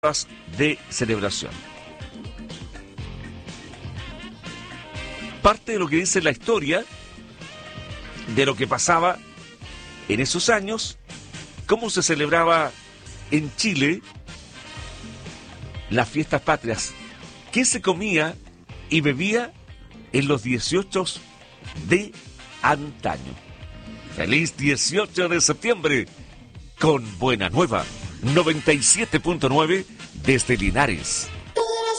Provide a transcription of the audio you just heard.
de celebración. Parte de lo que dice la historia de lo que pasaba en esos años, cómo se celebraba en Chile las fiestas patrias, qué se comía y bebía en los 18 de antaño. Feliz 18 de septiembre con Buena Nueva 97.9 desde Linares.